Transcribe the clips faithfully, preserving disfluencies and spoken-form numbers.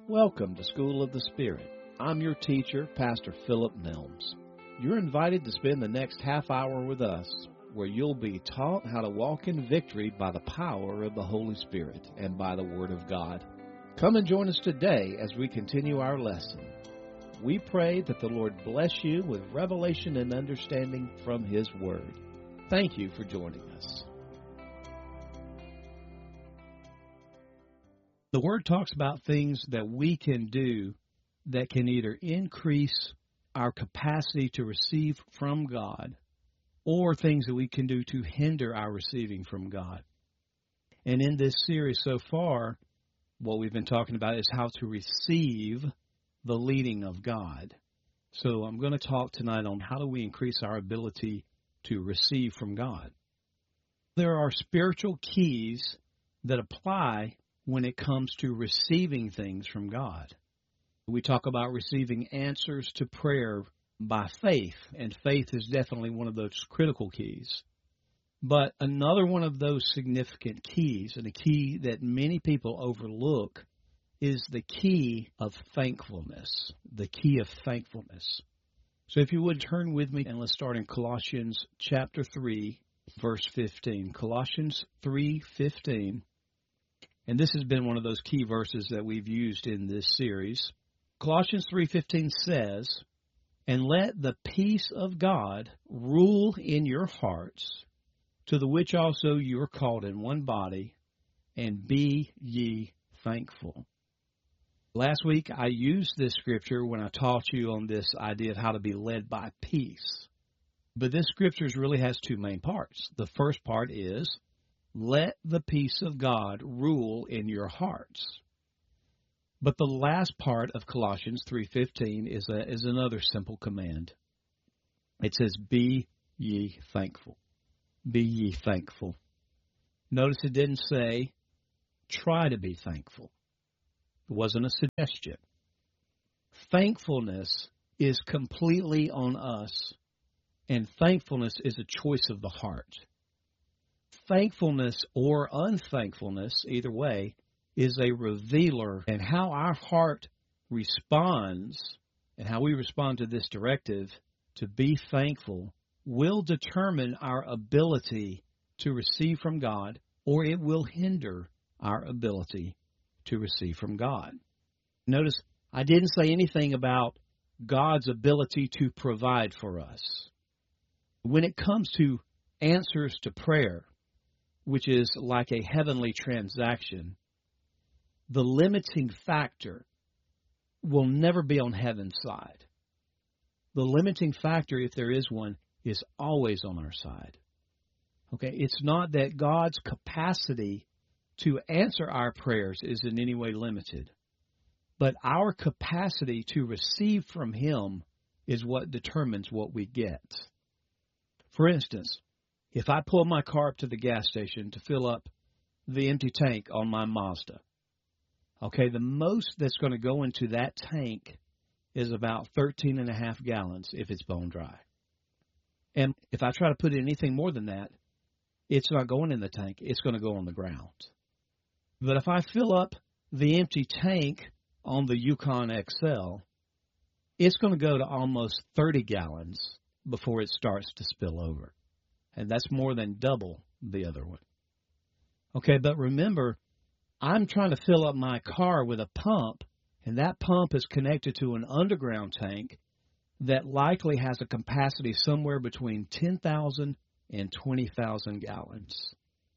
Welcome to School of the Spirit. I'm your teacher, Pastor Philip Nelms. You're invited to spend the next half hour with us, where you'll be taught how to walk in victory by the power of the Holy Spirit and by the Word of God. Come and join us today as we continue our lesson. We pray that the Lord bless you with revelation and understanding from His Word. Thank you for joining us. The Word talks about things that we can do that can either increase our capacity to receive from God or things that we can do to hinder our receiving from God. And in this series so far, what we've been talking about is how to receive the leading of God. So I'm going to talk tonight on how do we increase our ability to receive from God. There are spiritual keys that apply when it comes to receiving things from God. We talk about receiving answers to prayer by faith, and faith is definitely one of those critical keys. But another one of those significant keys, and a key that many people overlook, is the key of thankfulness. The key of thankfulness. So if you would turn with me, and let's start in Colossians chapter three, verse fifteen. Colossians three fifteen. And this has been one of those key verses that we've used in this series. Colossians three fifteen says, "And let the peace of God rule in your hearts, to the which also you are called in one body, and be ye thankful." Last week I used this scripture when I taught you on this idea of how to be led by peace. But this scripture really has two main parts. The first part is, let the peace of God rule in your hearts. But the last part of Colossians three fifteen is a, is another simple command. It says, be ye thankful. Be ye thankful. Notice it didn't say, try to be thankful. It wasn't a suggestion. Thankfulness is completely on us, and thankfulness is a choice of the heart. Thankfulness or unthankfulness, either way, is a revealer, and how our heart responds and how we respond to this directive to be thankful will determine our ability to receive from God, or it will hinder our ability to receive from God. Notice I didn't say anything about God's ability to provide for us. When it comes to answers to prayer, which is like a heavenly transaction, the limiting factor will never be on heaven's side. The limiting factor, if there is one, is always on our side. Okay, it's not that God's capacity to answer our prayers is in any way limited, but our capacity to receive from Him is what determines what we get. For instance, if I pull my car up to the gas station to fill up the empty tank on my Mazda, okay, the most that's going to go into that tank is about thirteen and a half gallons if it's bone dry. And if I try to put in anything more than that, it's not going in the tank. It's going to go on the ground. But if I fill up the empty tank on the Yukon X L, it's going to go to almost thirty gallons before it starts to spill over. And that's more than double the other one. Okay, but remember, I'm trying to fill up my car with a pump, and that pump is connected to an underground tank that likely has a capacity somewhere between ten thousand and twenty thousand gallons.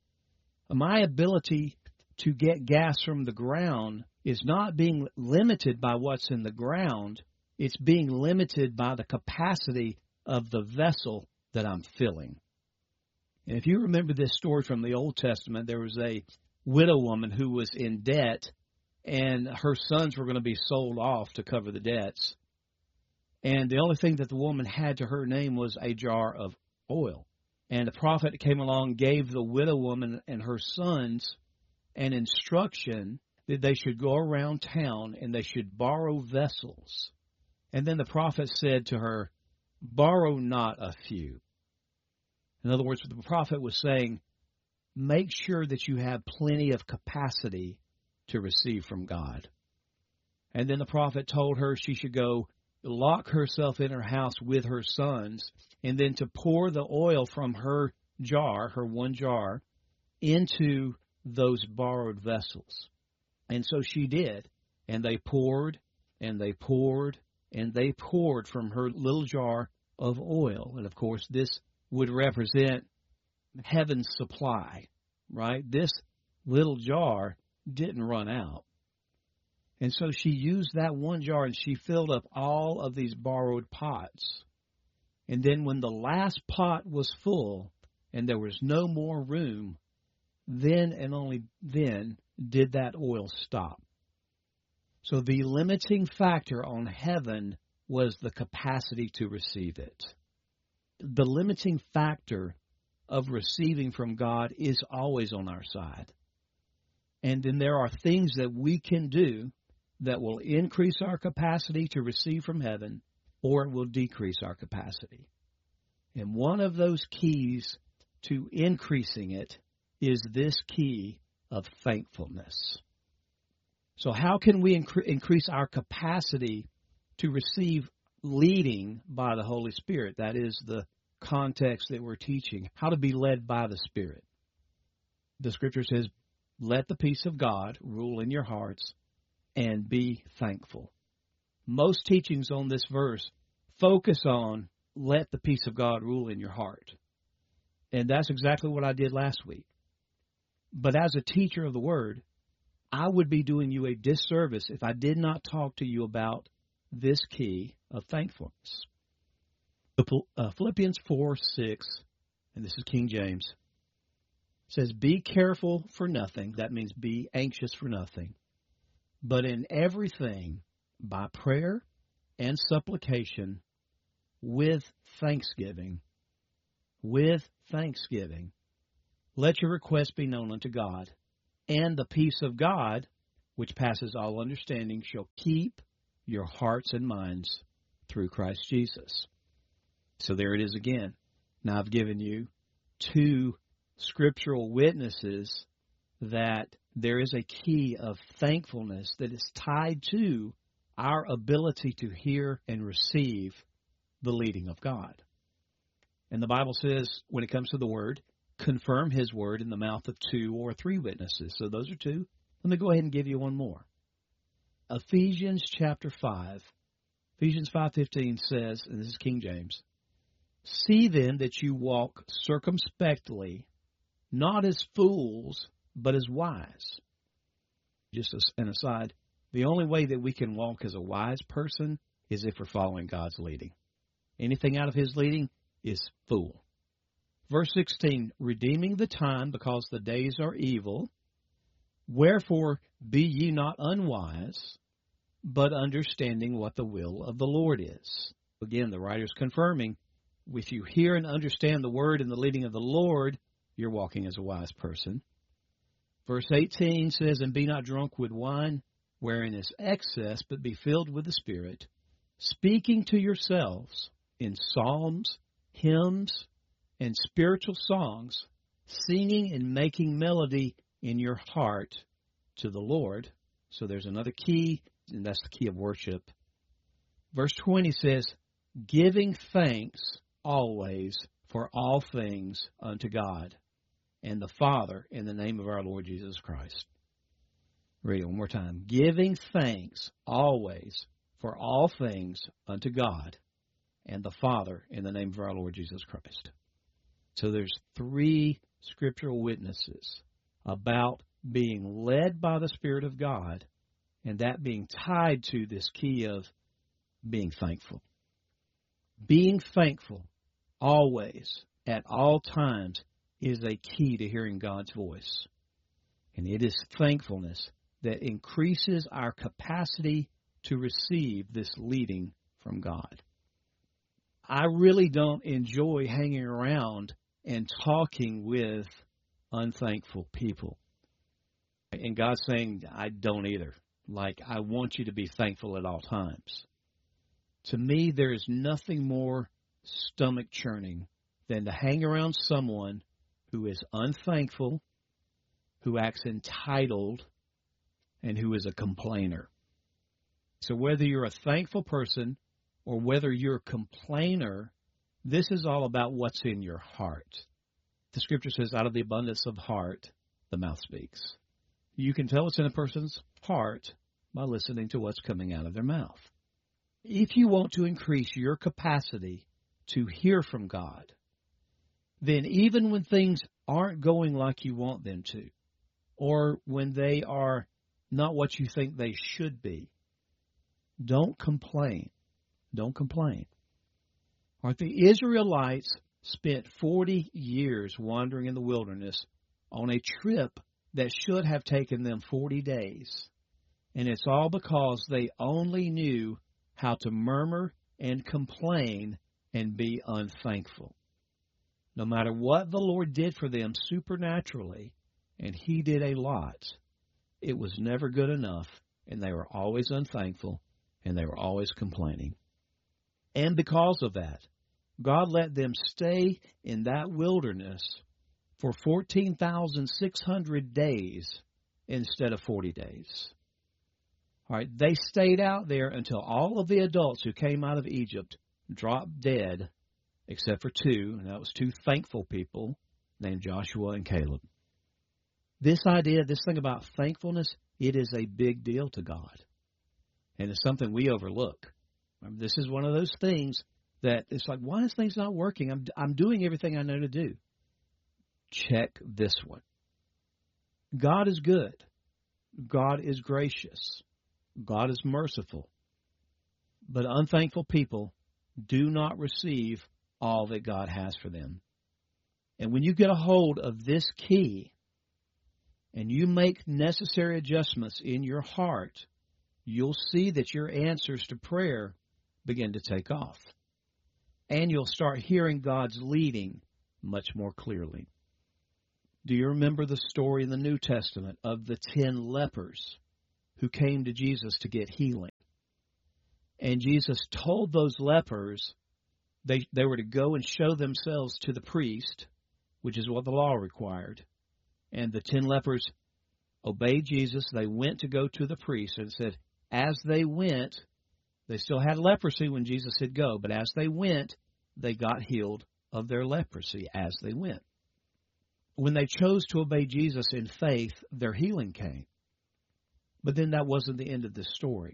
My ability to get gas from the ground is not being limited by what's in the ground. It's being limited by the capacity of the vessel that I'm filling. And if you remember this story from the Old Testament, there was a widow woman who was in debt, and her sons were going to be sold off to cover the debts. And the only thing that the woman had to her name was a jar of oil. And the prophet came along, gave the widow woman and her sons an instruction that they should go around town and they should borrow vessels. And then the prophet said to her, borrow not a few. In other words, the prophet was saying, make sure that you have plenty of capacity to receive from God. And then the prophet told her she should go lock herself in her house with her sons, and then to pour the oil from her jar, her one jar, into those borrowed vessels. And so she did. And they poured, and they poured, and they poured from her little jar of oil. And, of course, this would represent heaven's supply, right? This little jar didn't run out. And so she used that one jar, and she filled up all of these borrowed pots. And then when the last pot was full and there was no more room, then and only then did that oil stop. So the limiting factor on heaven was the capacity to receive it. The limiting factor of receiving from God is always on our side. And then there are things that we can do that will increase our capacity to receive from heaven, or it will decrease our capacity. And one of those keys to increasing it is this key of thankfulness. So how can we incre- increase our capacity to receive leading by the Holy Spirit? That is the context that we're teaching, how to be led by the Spirit. The Scripture says, let the peace of God rule in your hearts and be thankful. Most teachings on this verse focus on let the peace of God rule in your heart. And that's exactly what I did last week. But as a teacher of the Word, I would be doing you a disservice if I did not talk to you about this key of thankfulness. Philippians four six, and this is King James, says, be careful for nothing. That means be anxious for nothing. But in everything, by prayer and supplication, with thanksgiving, with thanksgiving, let your requests be known unto God. And the peace of God, which passes all understanding, shall keep your hearts and minds through Christ Jesus. So there it is again. Now I've given you two scriptural witnesses that there is a key of thankfulness that is tied to our ability to hear and receive the leading of God. And the Bible says, when it comes to the Word, confirm His Word in the mouth of two or three witnesses. So those are two. Let me go ahead and give you one more. Ephesians chapter five. Ephesians five fifteen says, and this is King James, see then that you walk circumspectly, not as fools, but as wise. Just as an aside, the only way that we can walk as a wise person is if we're following God's leading. Anything out of His leading is fool. Verse sixteen, redeeming the time because the days are evil. Wherefore be ye not unwise, but understanding what the will of the Lord is. Again, the writer's confirming, if you hear and understand the word and the leading of the Lord, you're walking as a wise person. Verse eighteen says, and be not drunk with wine, wherein is excess, but be filled with the Spirit, speaking to yourselves in psalms, hymns, and spiritual songs, singing and making melody in your heart to the Lord. So there's another key, and that's the key of worship. Verse twenty says, giving thanks always for all things unto God and the Father in the name of our Lord Jesus Christ. Read it one more time. Giving thanks always for all things unto God and the Father in the name of our Lord Jesus Christ. So there's three scriptural witnesses about being led by the Spirit of God, and that being tied to this key of being thankful. Being thankful always, at all times, is a key to hearing God's voice. And it is thankfulness that increases our capacity to receive this leading from God. I really don't enjoy hanging around and talking with unthankful people. And God's saying, I don't either. Like, I want you to be thankful at all times. To me, there is nothing more stomach churning than to hang around someone who is unthankful, who acts entitled, and who is a complainer. So whether you're a thankful person or whether you're a complainer, this is all about what's in your heart. The Scripture says, out of the abundance of heart, the mouth speaks. You can tell what's in a person's heart by listening to what's coming out of their mouth. If you want to increase your capacity to hear from God, then even when things aren't going like you want them to, or when they are not what you think they should be, don't complain. Don't complain. All right, the Israelites spent forty years wandering in the wilderness on a trip that should have taken them forty days. And it's all because they only knew how to murmur and complain and be unthankful. No matter what the Lord did for them supernaturally, and He did a lot, it was never good enough, and they were always unthankful, and they were always complaining. And because of that, God let them stay in that wilderness for fourteen thousand six hundred days instead of forty days. All right, they stayed out there until all of the adults who came out of Egypt dropped dead, except for two, and that was two thankful people named Joshua and Caleb. This idea, this thing about thankfulness, it is a big deal to God. And it's something we overlook. This is one of those things that it's like, why is things not working? I'm, I'm doing everything I know to do. Check this one. God is good. God is gracious. God is merciful. But unthankful people do not receive all that God has for them. And when you get a hold of this key and you make necessary adjustments in your heart, you'll see that your answers to prayer begin to take off. And you'll start hearing God's leading much more clearly. Do you remember the story in the New Testament of the ten lepers who came to Jesus to get healing? And Jesus told those lepers they, they were to go and show themselves to the priest, which is what the law required. And the ten lepers obeyed Jesus. They went to go to the priest, and it said, as they went, they still had leprosy when Jesus said go, but as they went, they got healed of their leprosy as they went. When they chose to obey Jesus in faith, their healing came. But then that wasn't the end of the story.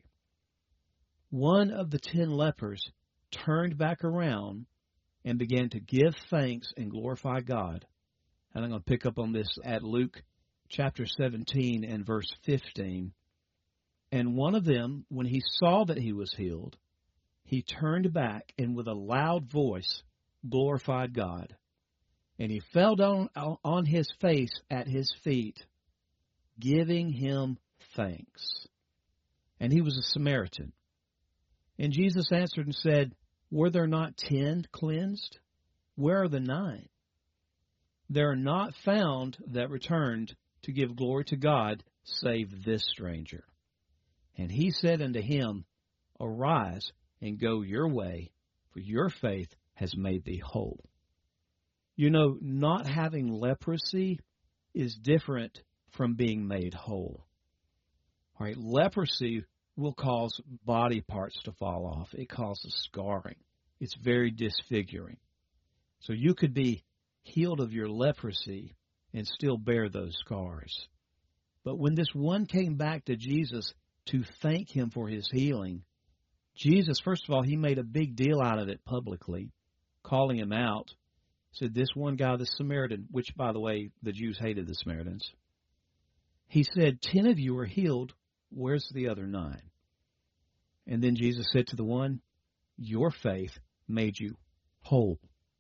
One of the ten lepers turned back around and began to give thanks and glorify God. And I'm going to pick up on this at Luke chapter seventeen and verse fifteen. And one of them, when he saw that he was healed, he turned back and with a loud voice glorified God. And he fell down on his face at his feet, giving him thanks. And he was a Samaritan. And Jesus answered and said, were there not ten cleansed? Where are the nine? There are not found that returned to give glory to God, save this stranger. And he said unto him, arise and go your way, for your faith has made thee whole. You know, not having leprosy is different from being made whole. All right, leprosy will cause body parts to fall off. It causes scarring. It's very disfiguring. So you could be healed of your leprosy and still bear those scars. But when this one came back to Jesus to thank him for his healing, Jesus, first of all, he made a big deal out of it publicly, calling him out. Said, this one guy, the Samaritan, which, by the way, the Jews hated the Samaritans. He said, ten of you are healed. Where's the other nine? And then Jesus said to the one, your faith made you whole.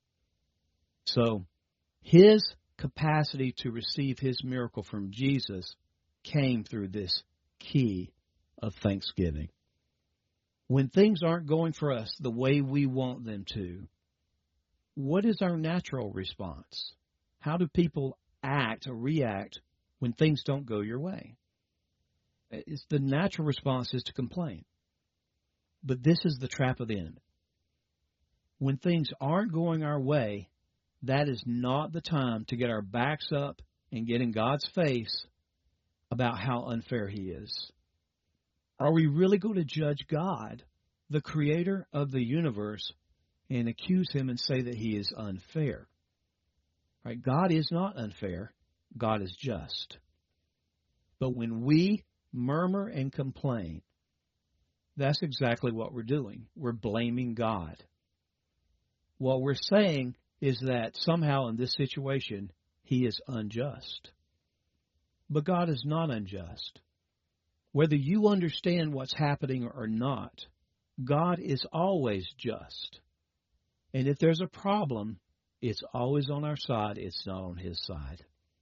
So his capacity to receive his miracle from Jesus came through this key of thanksgiving. When things aren't going for us the way we want them to, what is our natural response? How do people act or react when things don't go your way? It's the natural response is to complain. But this is the trap of the enemy. When things aren't going our way, that is not the time to get our backs up and get in God's face about how unfair he is. Are we really going to judge God, the creator of the universe, and accuse him and say that he is unfair? Right? God is not unfair. God is just. But when we murmur and complain, that's exactly what we're doing. We're blaming God. What we're saying is that somehow in this situation, he is unjust. But God is not unjust. Whether you understand what's happening or not, God is always just. And if there's a problem, it's always on our side. It's not on his side.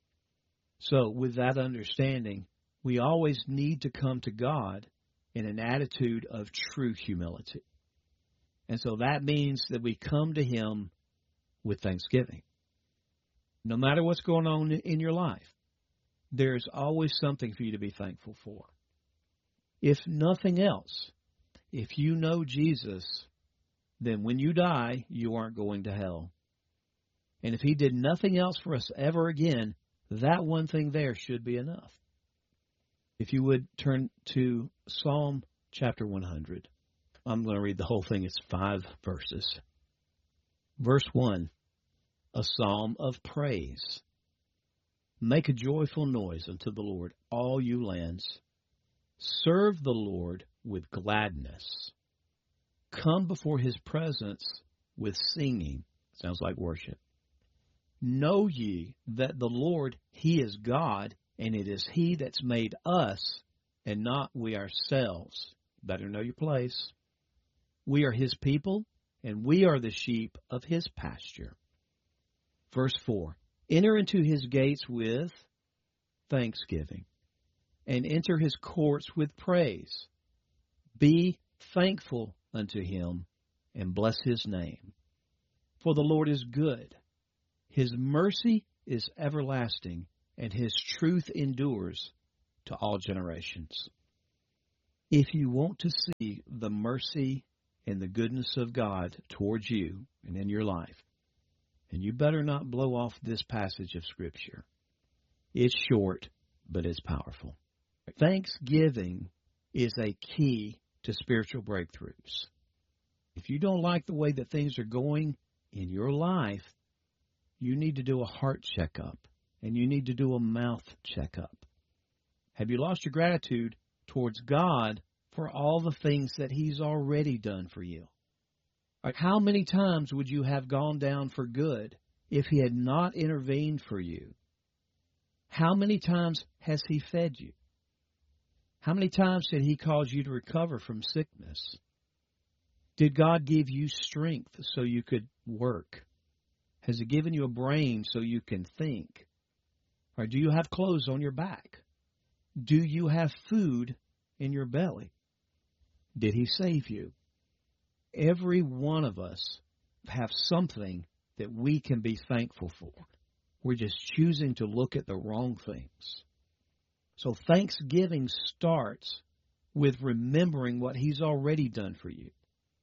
So with that understanding, we always need to come to God in an attitude of true humility. And so that means that we come to him with thanksgiving. No matter what's going on in your life, there's always something for you to be thankful for. If nothing else, if you know Jesus, then when you die, you aren't going to hell. And if he did nothing else for us ever again, that one thing there should be enough. If you would turn to Psalm chapter one hundred. I'm going to read the whole thing. It's five verses. Verse one, a psalm of praise. Make a joyful noise unto the Lord, all you lands. Serve the Lord with gladness. Come before his presence with singing. Sounds like worship. Know ye that the Lord, he is God, and it is he that's made us, and not we ourselves. Better know your place. We are his people, and we are the sheep of his pasture. Verse four, enter into his gates with thanksgiving, and enter his courts with praise. Be thankful unto him, and bless his name. For the Lord is good. His mercy is everlasting, and his truth endures to all generations. If you want to see the mercy and the goodness of God towards you and in your life, and you better not blow off this passage of Scripture. It's short, but it's powerful. Thanksgiving is a key to spiritual breakthroughs. If you don't like the way that things are going in your life, you need to do a heart checkup, and you need to do a mouth checkup. Have you lost your gratitude towards God for all the things that he's already done for you? Like, how many times would you have gone down for good if he had not intervened for you? How many times has he fed you? How many times did he cause you to recover from sickness? Did God give you strength so you could work? Has he given you a brain so you can think? Or do you have clothes on your back? Do you have food in your belly? Did he save you? Every one of us have something that we can be thankful for. We're just choosing to look at the wrong things. So Thanksgiving starts with remembering what he's already done for you.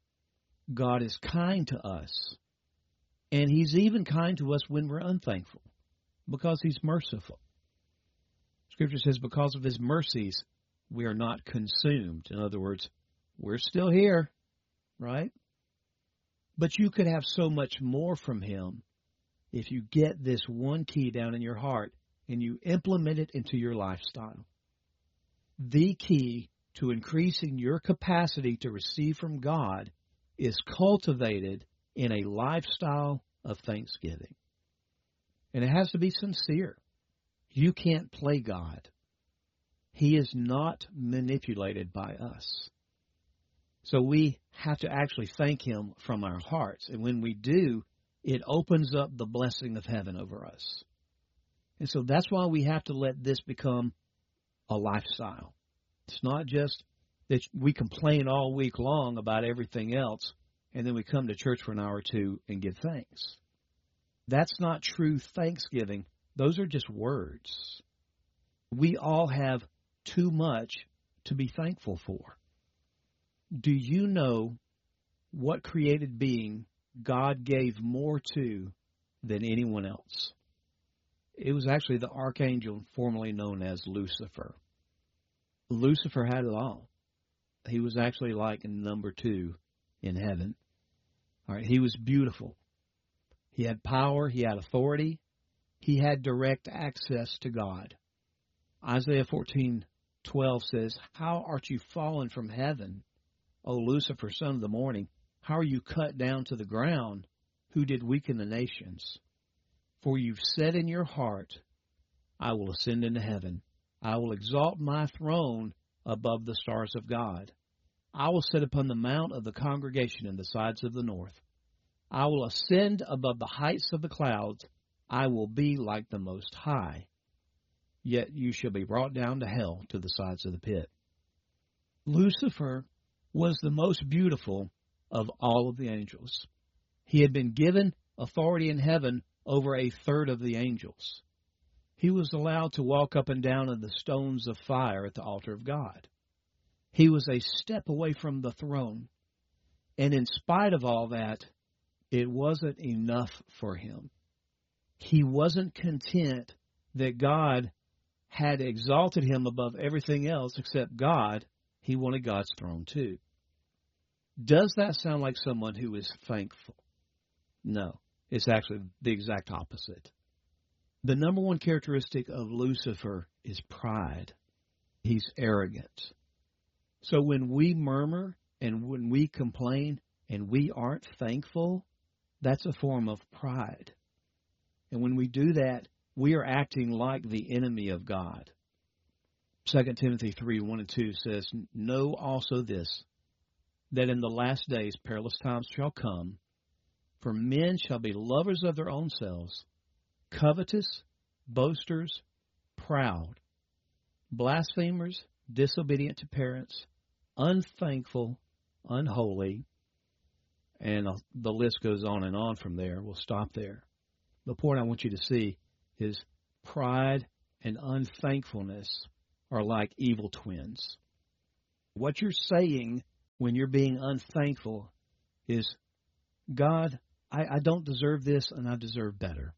God is kind to us, and he's even kind to us when we're unthankful, because he's merciful. Scripture says because of his mercies, we are not consumed. In other words, we're still here, right? But you could have so much more from him if you get this one key down in your heart and you implement it into your lifestyle. The key to increasing your capacity to receive from God is cultivated in a lifestyle of thanksgiving. And it has to be sincere. You can't play God. He is not manipulated by us. So we have to actually thank him from our hearts. And when we do, it opens up the blessing of heaven over us. And so that's why we have to let this become a lifestyle. It's not just that we complain all week long about everything else, and then we come to church for an hour or two and give thanks. That's not true thanksgiving. Those are just words. We all have too much to be thankful for. Do you know what created being God gave more to than anyone else? It was actually the archangel formerly known as Lucifer. Lucifer had it all. he was actually like number two in heaven. All right, he was beautiful. He had power. He had authority. He had direct access to God. Isaiah fourteen twelve says, "How art you fallen from heaven, O Lucifer, son of the morning? How are you cut down to the ground, who did weaken the nations? For you've said in your heart, I will ascend into heaven. I will exalt my throne above the stars of God. I will sit upon the mount of the congregation in the sides of the north. I will ascend above the heights of the clouds. I will be like the Most High. Yet you shall be brought down to hell, to the sides of the pit." Lucifer was the most beautiful of all of the angels. He had been given authority in heaven over a third of the angels. He was allowed to walk up and down in the stones of fire at the altar of God. He was a step away from the throne. And in spite of all that, it wasn't enough for him. He wasn't content that God had exalted him above everything else except God. He wanted God's throne too. Does that sound like someone who is thankful? No, it's actually the exact opposite. The number one characteristic of Lucifer is pride. He's arrogant. So when we murmur and when we complain and we aren't thankful, that's a form of pride. And when we do that, we are acting like the enemy of God. Second Timothy three, one and two says, "Know also this, that in the last days perilous times shall come, for men shall be lovers of their own selves, covetous, boasters, proud, blasphemers, disobedient to parents, unthankful, unholy," and the list goes on and on from there. We'll stop there. The point I want you to see is pride and unthankfulness are like evil twins. What you're saying when you're being unthankful is, God, I, I don't deserve this and I deserve better.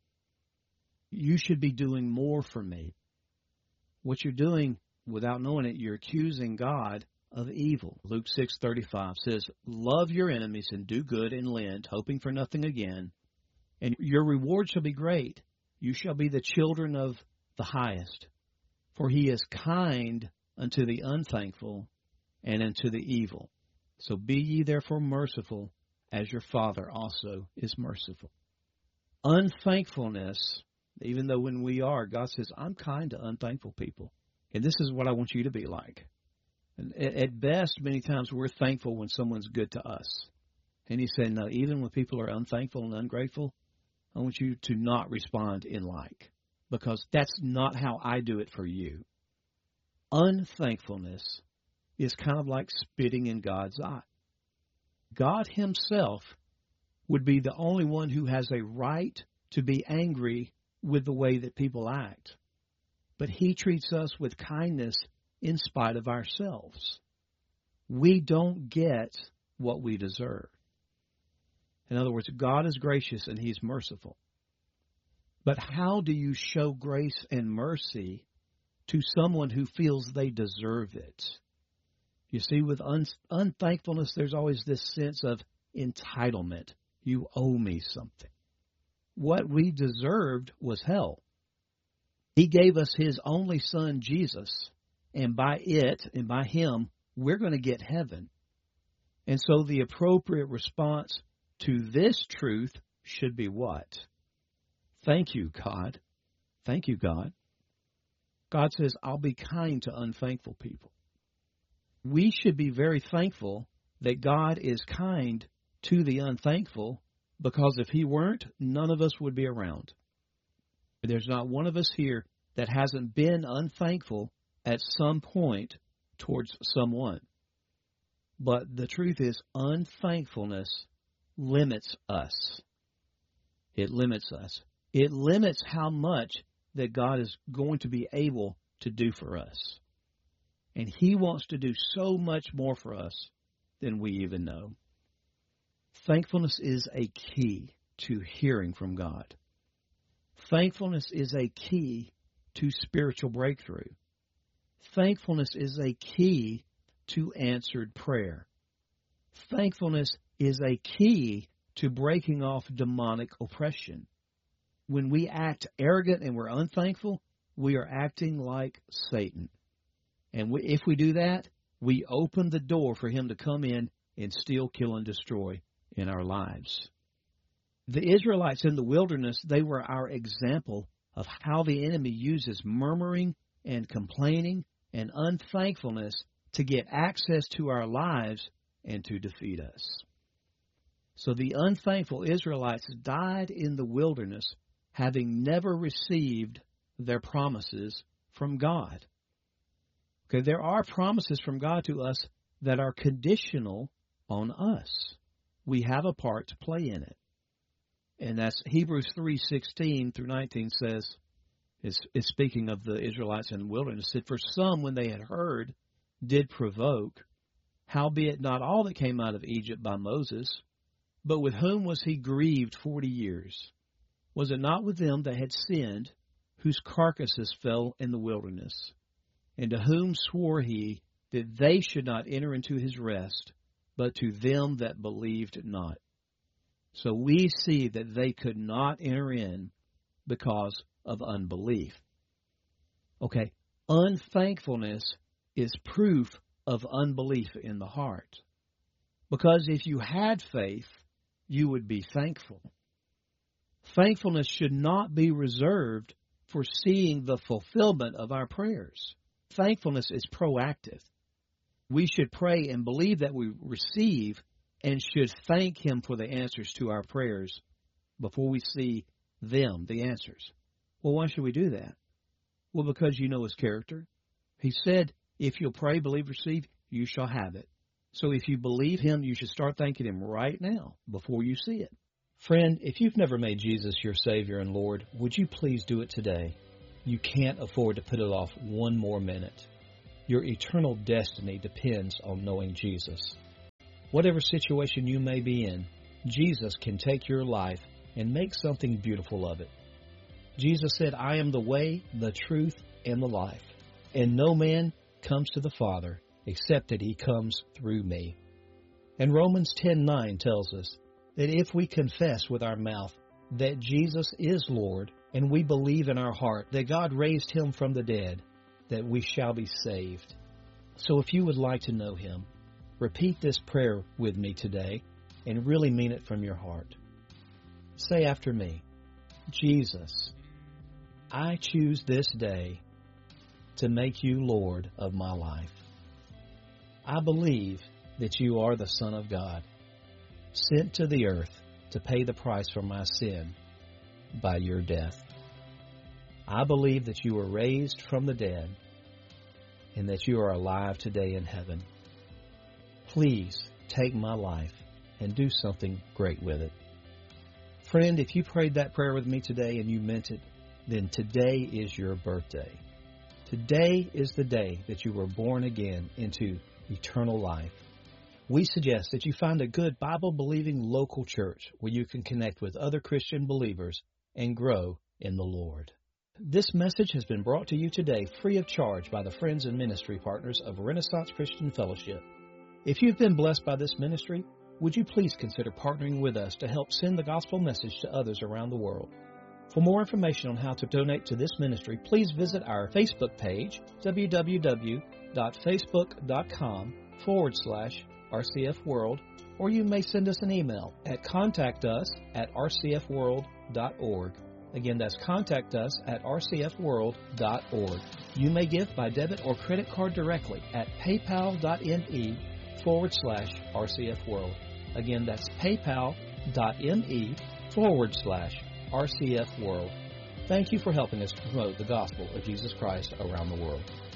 You should be doing more for me. What you're doing, without knowing it, you're accusing God of evil. Luke six thirty-five says, "Love your enemies and do good and lend, hoping for nothing again, and your reward shall be great. You shall be the children of the highest. For he is kind unto the unthankful and unto the evil. So be ye therefore merciful, as your Father also is merciful." Unthankfulness, even though when we are, God says, I'm kind to unthankful people. And this is what I want you to be like. And at best, many times we're thankful when someone's good to us. And he said, no, even when people are unthankful and ungrateful, I want you to not respond in like, because that's not how I do it for you. Unthankfulness is kind of like spitting in God's eye. God himself would be the only one who has a right to be angry with the way that people act. But he treats us with kindness in spite of ourselves. We don't get what we deserve. In other words, God is gracious and he's merciful. But how do you show grace and mercy to someone who feels they deserve it? You see, with un- unthankfulness, there's always this sense of entitlement. You owe me something. What we deserved was hell. He gave us his only son, Jesus, and by it and by him, we're going to get heaven. And so the appropriate response to this truth should be what? Thank you, God. Thank you, God. God says, I'll be kind to unthankful people. We should be very thankful that God is kind to the unthankful, because if he weren't, none of us would be around. There's not one of us here that hasn't been unthankful at some point towards someone. But the truth is, unthankfulness limits us. It limits us. It limits how much that God is going to be able to do for us. And he wants to do so much more for us than we even know. Thankfulness is a key to hearing from God. Thankfulness is a key to spiritual breakthrough. Thankfulness is a key to answered prayer. Thankfulness is a key to breaking off demonic oppression. When we act arrogant and we're unthankful, we are acting like Satan. And we, if we do that, we open the door for him to come in and steal, kill, and destroy in our lives. The Israelites in the wilderness, they were our example of how the enemy uses murmuring and complaining and unthankfulness to get access to our lives and to defeat us. So the unthankful Israelites died in the wilderness, having never received their promises from God. Okay, there are promises from God to us that are conditional on us. We have a part to play in it. And that's Hebrews three sixteen through nineteen says, is, is speaking of the Israelites in the wilderness, said, for some, when they had heard, did provoke, howbeit not all that came out of Egypt by Moses, but with whom was he grieved forty years? Was it not with them that had sinned, whose carcasses fell in the wilderness? And to whom swore he that they should not enter into his rest, but to them that believed not? So we see that they could not enter in because of unbelief. Okay, unthankfulness is proof of unbelief in the heart. Because if you had faith, you would be thankful. Thankfulness should not be reserved for seeing the fulfillment of our prayers. Thankfulness is proactive. We should pray and believe that we receive and should thank him for the answers to our prayers before we see them, the answers. Well, why should we do that? Well, because you know his character. He said, if you'll pray, believe, receive, you shall have it. So if you believe him, you should start thanking him right now before you see it. Friend, if you've never made Jesus your Savior and Lord, would you please do it today? You can't afford to put it off one more minute. Your eternal destiny depends on knowing Jesus. Whatever situation you may be in, Jesus can take your life and make something beautiful of it. Jesus said, I am the way, the truth, and the life, and no man comes to the Father except that he comes through me. And Romans ten nine tells us that if we confess with our mouth that Jesus is Lord, and we believe in our heart that God raised him from the dead, that we shall be saved. So if you would like to know him, repeat this prayer with me today and really mean it from your heart. Say after me, Jesus, I choose this day to make you Lord of my life. I believe that you are the Son of God, sent to the earth to pay the price for my sin by your death. I believe that you were raised from the dead and that you are alive today in heaven. Please take my life and do something great with it. Friend, if you prayed that prayer with me today and you meant it, then today is your birthday. Today is the day that you were born again into eternal life. We suggest that you find a good Bible-believing local church where you can connect with other Christian believers and grow in the Lord. This message has been brought to you today free of charge by the friends and ministry partners of Renaissance Christian Fellowship. If you've been blessed by this ministry, would you please consider partnering with us to help send the gospel message to others around the world? For more information on how to donate to this ministry, please visit our Facebook page, www.facebook.com forward slash RCF World, or you may send us an email at contact us at rcfworld.org. Again, that's contact us at rcfworld dot org. You may give by debit or credit card directly at paypal.me forward slash rcfworld. Again, that's paypal.me forward slash rcfworld. Thank you for helping us promote the gospel of Jesus Christ around the world.